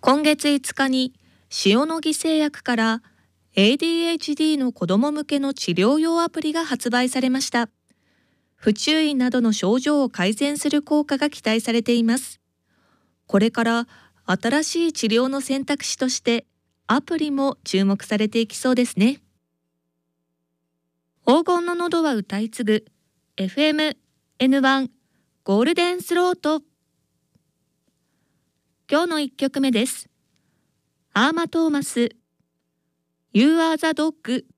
今月5日に塩野義製薬から ADHD の子ども向けの治療用アプリが発売されました。不注意などの症状を改善する効果が期待されています。これから新しい治療の選択肢としてアプリも注目されていきそうですね。黄金の喉は歌い継ぐ FM N1 ゴールデンスロート。今日の1曲目です。アーマトーマス You are the dog